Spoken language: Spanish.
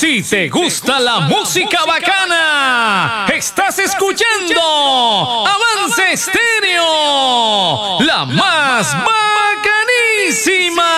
Si te gusta la música bacana, estás escuchando Avance Estéreo, la más bacanísima.